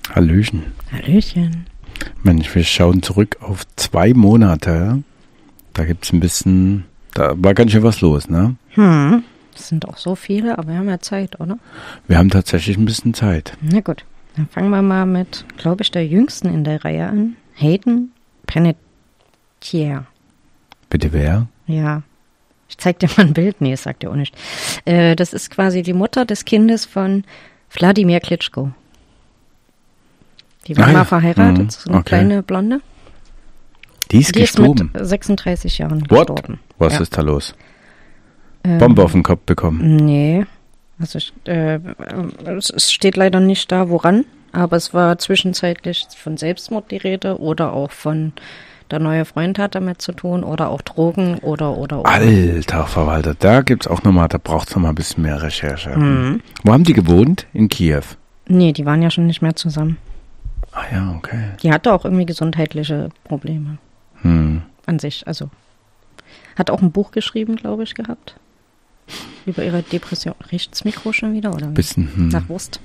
Hallöchen. Hallöchen. Mensch, wir schauen zurück auf 2 Monate. Da gibt's ein bisschen, da war ganz schön was los, ne? Das sind auch so viele, aber wir haben ja Zeit, oder? Wir haben tatsächlich ein bisschen Zeit. Na gut, dann fangen wir mal mit, glaube ich, der jüngsten in der Reihe an. Hayden Panettiere. Bitte wer? Ja. Ich zeig dir mal ein Bild. Nee, das sagt ihr auch nicht. Das ist quasi die Mutter des Kindes von Wladimir Klitschko. Die war mal verheiratet, so eine kleine Blonde. Die ist gestorben? Ist mit 36 Jahren gestorben. Was ist da los? Bombe auf den Kopf bekommen? Nee. Also es steht leider nicht da, woran. Aber es war zwischenzeitlich von Selbstmord die Rede oder auch von der neue Freund hat damit zu tun oder auch Drogen oder. Alter Verwalter, da gibt's auch nochmal, da braucht's nochmal ein bisschen mehr Recherche. Wo haben die gewohnt? In Kiew? Nee, die waren ja schon nicht mehr zusammen. Ah ja, okay. Die hatte auch irgendwie gesundheitliche Probleme an sich. Also hat auch ein Buch geschrieben, glaube ich, gehabt. Über ihre Depression. Riecht's Mikro schon wieder, oder? Bisschen. Nach Wurst.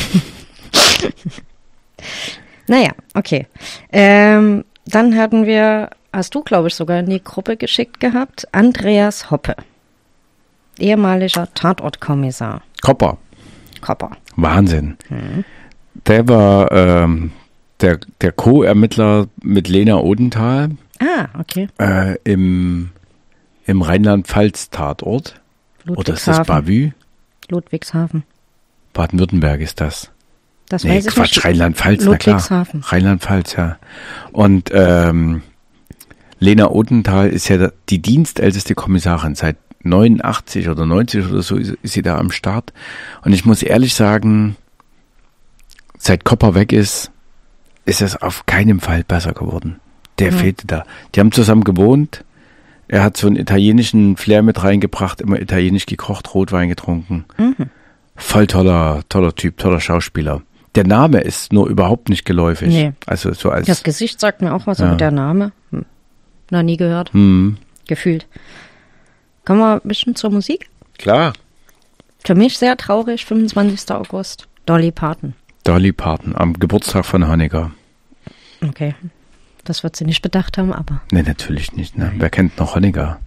Naja, okay. Dann hatten wir, hast du, glaube ich, sogar in die Gruppe geschickt gehabt, Andreas Hoppe. Ehemaliger Tatortkommissar. Kopper. Wahnsinn. Der war der Co-Ermittler mit Lena Odenthal. Ah, okay. Im Rheinland-Pfalz-Tatort. Oder ist das Bavü? Ludwigshafen. Baden-Württemberg ist das. Das weiß ich Quatsch, nicht. Rheinland-Pfalz, na klar. Ludwigshafen. Rheinland-Pfalz, ja. Und Lena Odenthal ist ja die dienstälteste Kommissarin. Seit 89 oder 90 oder so ist sie da am Start. Und ich muss ehrlich sagen, seit Kopper weg ist es auf keinen Fall besser geworden. Der fehlte da. Die haben zusammen gewohnt. Er hat so einen italienischen Flair mit reingebracht, immer italienisch gekocht, Rotwein getrunken. Voll toller Typ, toller Schauspieler. Der Name ist nur überhaupt nicht geläufig. Nee. Also so als Das Gesicht sagt mir auch was, aber der Name, noch nie gehört. Gefühlt. Kommen wir ein bisschen zur Musik? Klar. Für mich sehr traurig, 25. August, Dolly Parton. Dolly Parton, am Geburtstag von Honecker. Okay, das wird sie nicht bedacht haben, aber... Nee, natürlich nicht. Ne? Wer kennt noch Honecker?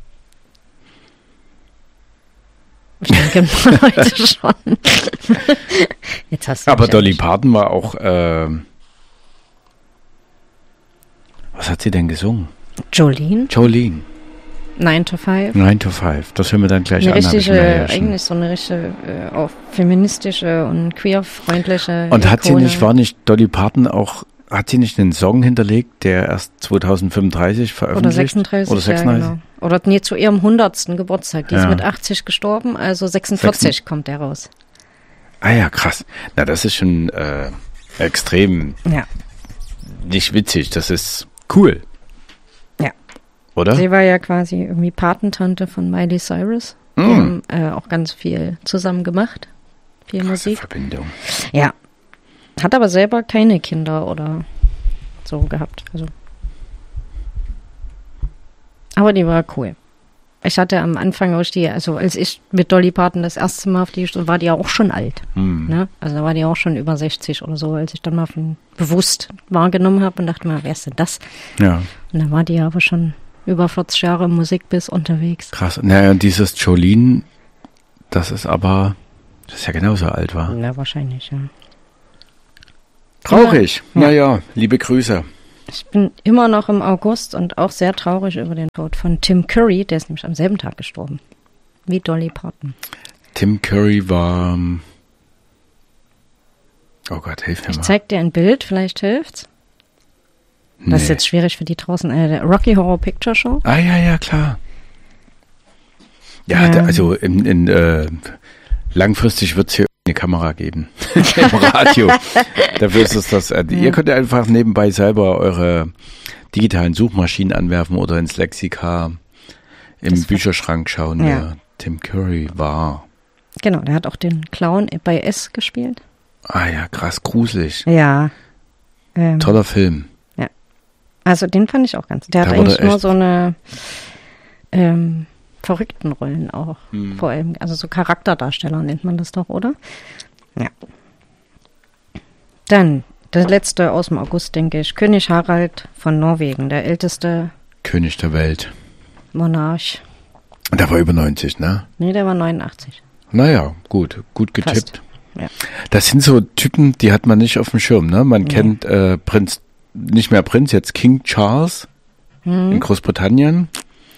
Ich denke mal heute schon. Jetzt hast du aber Dolly Parton war auch... was hat sie denn gesungen? Jolene. 9 to 5. 9 to 5. Das hören wir dann gleich eine an. Eigentlich so eine richtige, auch feministische und queerfreundliche Und Ikone. war nicht Dolly Parton auch, hat sie nicht einen Song hinterlegt, der erst 2035 veröffentlicht? Oder 36. Ja, genau. Oder nee, zu ihrem 100. Geburtstag. Die ist mit 80 gestorben, also 46 kommt der raus. Ah ja, krass. Na, das ist schon extrem nicht witzig. Das ist cool. Ja. Oder? Sie war ja quasi irgendwie Patentante von Miley Cyrus. Die haben auch ganz viel zusammen gemacht. Viel Krasse Musik. Verbindung. Ja. Hat aber selber keine Kinder oder so gehabt. Aber die war cool. Ich hatte am Anfang als ich mit Dolly Parton das erste Mal auf die Stunde, war die ja auch schon alt. Ne? Also da war die auch schon über 60 oder so, als ich dann mal bewusst wahrgenommen habe und dachte mal, wer ist denn das? Ja. Und dann war die aber schon über 40 Jahre im Musikbiss unterwegs. Krass. Naja, und dieses Jolene, das ist ja genauso alt war. Ja, wahrscheinlich, ja. Traurig. Naja, liebe Grüße. Ich bin immer noch im August und auch sehr traurig über den Tod von Tim Curry, der ist nämlich am selben Tag gestorben. Wie Dolly Parton. Tim Curry war... Oh Gott, hilf mir mal. Ich zeig dir ein Bild, vielleicht hilft's. Das ist jetzt schwierig für die draußen. Der Rocky Horror Picture Show. Ah, ja, klar. Ja, also langfristig wird es hier eine Kamera geben. Im Radio. Dafür ist es das. Ihr könnt einfach nebenbei selber eure digitalen Suchmaschinen anwerfen oder ins Lexika im Bücherschrank schauen, wer Tim Curry war. Genau, der hat auch den Clown bei S gespielt. Ah ja, krass, gruselig. Ja. Toller Film. Ja. Also den fand ich auch ganz. Der hat eigentlich nur so eine verrückten Rollen auch. Vor allem, also so Charakterdarsteller nennt man das doch, oder? Ja. Dann Der letzte aus dem August, denke ich. König Harald von Norwegen, der älteste König der Welt. Monarch. Der war über 90, ne? Nee, der war 89. Naja, gut getippt. Fast. Ja. Das sind so Typen, die hat man nicht auf dem Schirm, ne? Man kennt nicht mehr Prinz, jetzt King Charles in Großbritannien,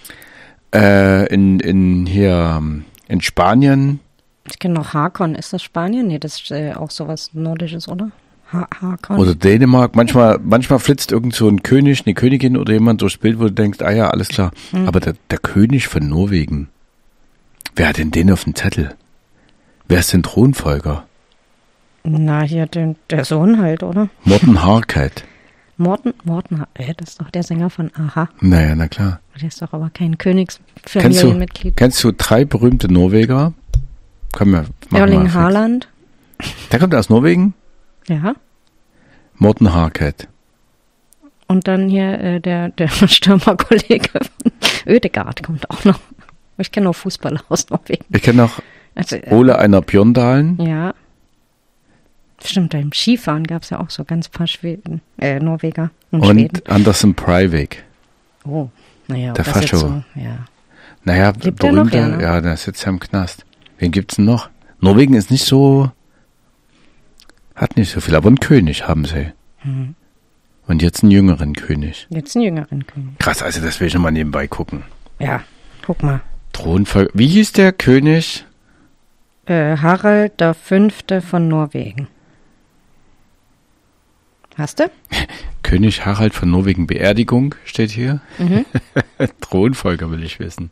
in Spanien. Ich kenne noch Hakon, ist das Spanien? Nee, das ist auch sowas Nordisches, oder? Hakon. Oder Dänemark. Manchmal flitzt irgend so ein König, eine Königin oder jemand durchs Bild, wo du denkst, ah ja, alles klar. Aber der König von Norwegen, wer hat denn den auf dem Zettel? Wer ist denn Thronfolger? Na, hier der Sohn halt, oder? Morten Harket. Morten, das ist doch der Sänger von Aha. Naja, na klar. Der ist doch aber kein Königsfamilienmitglied. Kennst du 3 berühmte Norweger? Erling Haaland. Der kommt aus Norwegen? Ja. Morten Harket. Und dann hier der Stürmerkollege von Ødegaard kommt auch noch. Ich kenne auch Fußballer aus Norwegen. Ich kenne noch Ole Einar Bjørndalen. Ja. Stimmt, beim Skifahren gab es ja auch so ganz paar Norweger und Schweden. Andersen Breivik. Oh, naja. Der Fascho. So, ja. Naja, lebt berühmter, der noch, ja, ne? Der sitzt ja im Knast. Wen gibt's denn noch? Norwegen ist nicht so, hat nicht so viel, aber einen König haben sie. Mhm. Und jetzt einen jüngeren König. Krass, also das will ich nochmal nebenbei gucken. Ja, guck mal. Thronfolger. Wie hieß der König? Harald V. von Norwegen. Hast du? König Harald von Norwegen, Beerdigung steht hier. Mhm. Thronfolger will ich wissen.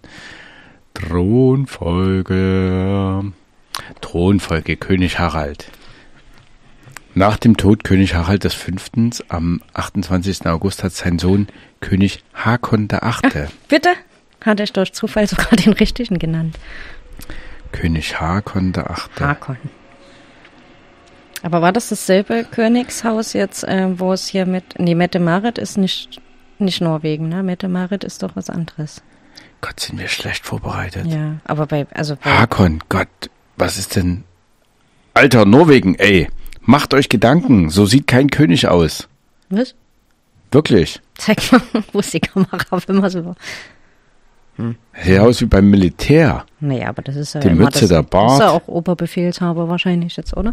Thronfolge, König Harald. Nach dem Tod König Harald V. am 28. August hat sein Sohn König Hakon VIII. Ach, bitte? Hat er durch Zufall sogar den richtigen genannt. König Hakon VIII. Hakon. Aber war das dasselbe Königshaus jetzt, wo es hier Mette-Marit ist nicht Norwegen, ne? Mette-Marit ist doch was anderes. Gott, sind wir schlecht vorbereitet. Ja, aber bei Hakon, Gott, was ist denn? Alter, Norwegen, ey, macht euch Gedanken, so sieht kein König aus. Was? Wirklich. Zeig mal, wo ist die Kamera, wenn man so... Sieht aus wie beim Militär. Naja, aber das ist ja die Mütze, der Bart. Das ist ja auch Oberbefehlshaber wahrscheinlich jetzt, oder?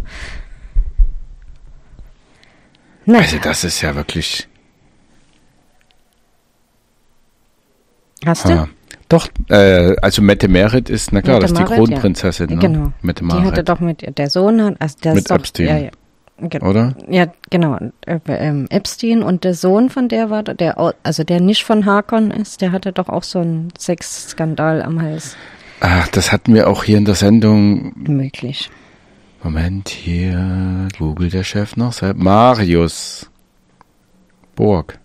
Naja. Also das ist ja wirklich... Hast du? Doch, also Mette-Marit ist, na klar, das ist die Kronprinzessin. Ja. Ne? Genau. Mette-Marit. Die hatte doch der Sohn hat, also der mit ist doch, Epstein. Ja. Oder? Ja, genau. Epstein und der Sohn von der war, der nicht von Hakon ist, der hatte doch auch so einen Sexskandal am Hals. Ach, das hatten wir auch hier in der Sendung. Möglich. Moment, hier googelt der Chef noch. Marius Borg.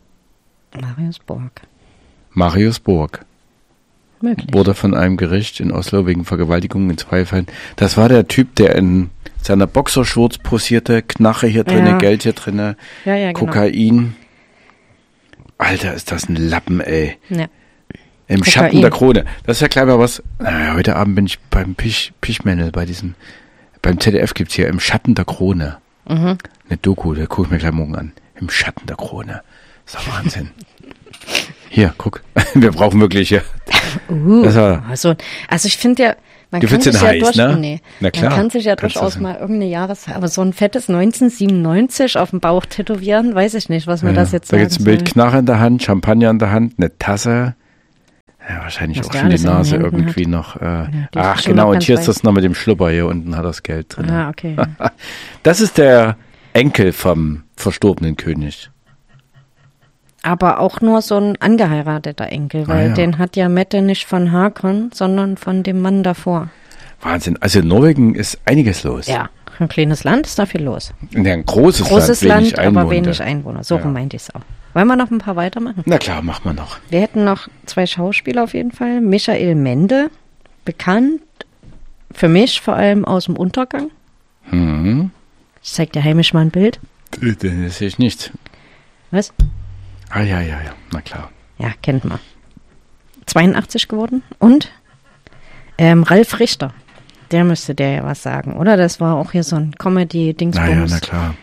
Möglich. Wurde von einem Gericht in Oslo wegen Vergewaltigung in 2 Fällen. Das war der Typ, der in seiner Boxershorts posierte, Knarre hier drinne, Geld hier drinne, Kokain. Genau. Alter, ist das ein Lappen, ey. Ja. Im Kokain. Schatten der Krone. Das ist ja gleich mal was. Heute Abend bin ich beim Pichmännel, beim ZDF gibt's hier Im Schatten der Krone. Mhm. Eine Doku, da gucke ich mir gleich morgen an. Im Schatten der Krone. Das ist doch Wahnsinn. Hier, guck. Wir brauchen wirklich hier. Also ich finde ja, man kann sich ja durchaus mal irgendeine Jahreszeit, aber so ein fettes 1997 auf dem Bauch tätowieren, weiß ich nicht, was man das jetzt sagt. Da gibt's ein Bild Knarre in der Hand, Champagner in der Hand, eine Tasse. Ja, wahrscheinlich was auch schon die Nase irgendwie noch. Ach, genau, und hier ist das noch mit dem Schlupper. Hier unten hat das Geld drin. Ah, okay. Das ist der Enkel vom verstorbenen König. Aber auch nur so ein angeheirateter Enkel, weil den hat ja Mette nicht von Hakon, sondern von dem Mann davor. Wahnsinn. Also in Norwegen ist einiges los. Ja, ein kleines Land ist da viel los. Ja, ein großes Land, aber wenig Einwohner. So meinte ich es auch. Wollen wir noch ein paar weitermachen? Na klar, machen wir noch. Wir hätten noch 2 Schauspieler auf jeden Fall. Michael Mende, bekannt für mich vor allem aus dem Untergang. Mhm. Ich zeig dir heimisch mal ein Bild. Das sehe ich nicht. Was? Ah, ja, na klar. Ja, kennt man. 82 geworden. Und Ralf Richter. Der müsste dir ja was sagen, oder? Das war auch hier so ein Comedy-Dingsbums. Naja, na klar.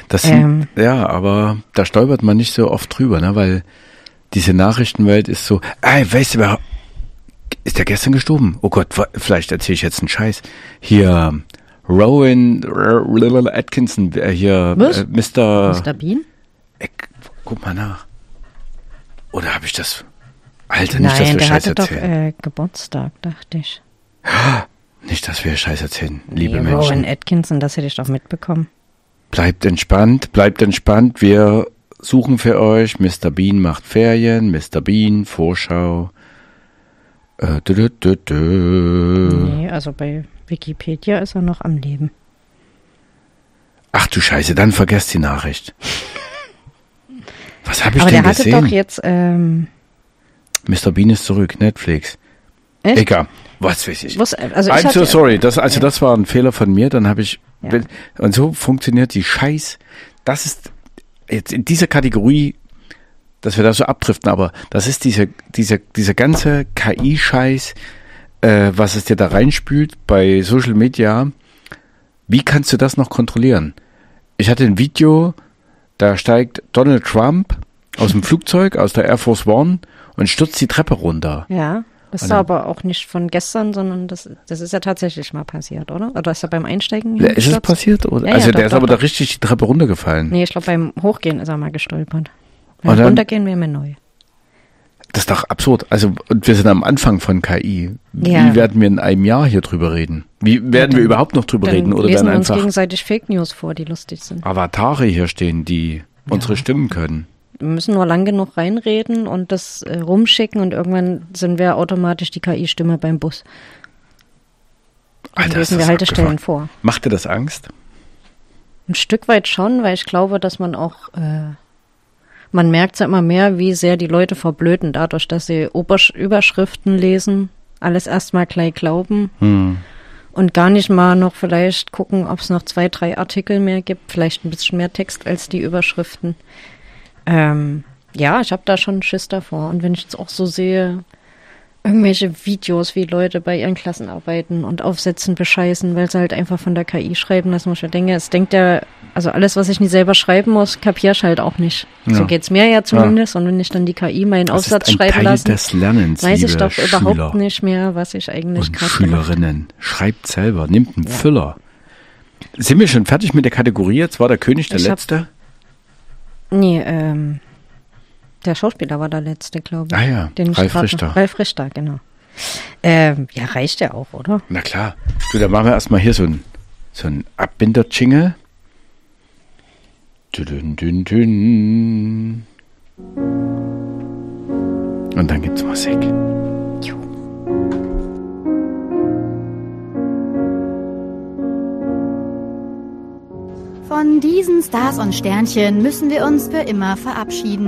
Das sind, aber da stolpert man nicht so oft drüber, ne, weil diese Nachrichtenwelt ist so, weißt du, wer ist der gestern gestorben? Oh Gott, vielleicht erzähle ich jetzt einen Scheiß. Hier, Rowan Atkinson, hier, Mr. Bean? Guck mal nach. Oder habe ich das? Alter, nicht, dass wir der Scheiß hatte erzählen. doch Geburtstag, dachte ich. Nicht, dass wir Scheiß erzählen, liebe Rowan Menschen. Rowan Atkinson, das hätte ich doch mitbekommen. Bleibt entspannt. Wir suchen für euch. Mr. Bean macht Ferien. Mr. Bean, Vorschau. Nee, also bei Wikipedia ist er noch am Leben. Ach du Scheiße, dann vergesst die Nachricht. Was habe ich Aber denn der hatte gesehen? doch jetzt, Mr. Bean ist zurück, Netflix. echt? Egal, was weiß ich. I'm so sorry, das war ein Fehler von mir, dann habe ich, Ja. und so funktioniert die Scheiß, das ist jetzt in dieser Kategorie, dass wir da so abdriften, aber das ist dieser ganze KI-Scheiß, was es dir da reinspült bei Social Media. Wie kannst du das noch kontrollieren? Ich hatte ein Video, da steigt Donald Trump aus dem Flugzeug, aus der Air Force One und stürzt die Treppe runter. Ja, das ist aber auch nicht von gestern, sondern das ist ja tatsächlich mal passiert, oder? Oder ist er beim Einsteigen Ist es gestürzt? passiert? Oder? Ja, Also ja, der doch, ist aber doch. da richtig die Treppe runtergefallen. Nee, ich glaube beim Hochgehen ist er mal gestolpert. Und Beim dann- Runtergehen wäre mir neu. Das ist doch absurd. Also, und wir sind am Anfang von KI. Ja. Wie werden wir in einem Jahr hier drüber reden? Wie werden wir überhaupt noch drüber Dann reden? Oder lesen werden wir uns einfach gegenseitig Fake News vor, die lustig sind. Avatare hier stehen, die unsere Stimmen können? Wir müssen nur lang genug reinreden und das rumschicken und irgendwann sind wir automatisch die KI-Stimme beim Bus. Dann Alter, ist lesen wir das Haltestellen abgefahren. vor. Macht dir das Angst? Ein Stück weit schon, weil ich glaube, dass man auch, man merkt ja immer mehr, wie sehr die Leute verblöden dadurch, dass sie Überschriften lesen, alles erstmal gleich glauben und gar nicht mal noch vielleicht gucken, ob es noch 2, 3 Artikel mehr gibt, vielleicht ein bisschen mehr Text als die Überschriften. Ja, ich habe da schon Schiss davor. Und wenn ich jetzt auch so sehe, irgendwelche Videos, wie Leute bei ihren Klassenarbeiten und Aufsätzen bescheißen, weil sie halt einfach von der KI schreiben lassen, wo ich mir denke, es denkt ja, also alles, was ich nicht selber schreiben muss, kapier ich halt auch nicht. Ja. So geht's mir ja zumindest. Und wenn ich dann die KI meinen Aufsatz das ist ein schreiben Teil lassen, des Lernens, weiß ich liebe doch Schüler überhaupt nicht mehr, was ich eigentlich und gerade gemacht habe. Schülerinnen. Schreibt selber, nimmt einen Füller. Sind wir schon fertig mit der Kategorie? Jetzt war der König der Ich hab- Letzte? Nee, der Schauspieler war der Letzte, glaube ich. Ah ja, Den ich Ralf grad Richter. noch- Ralf Richter, genau. Ja, reicht ja auch, oder? Na klar. Du, dann machen wir erstmal hier so ein Abbinder-Jingle. Dün, dün, dün. Und dann gibt's Musik. Von diesen Stars und Sternchen müssen wir uns für immer verabschieden.